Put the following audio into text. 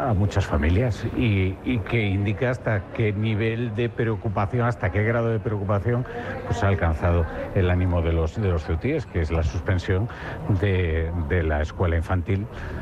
a muchas familias y que indica hasta qué nivel de preocupación, hasta qué grado de preocupación pues ha alcanzado el ánimo de los ceutíes, que es la suspensión de la escuela infantil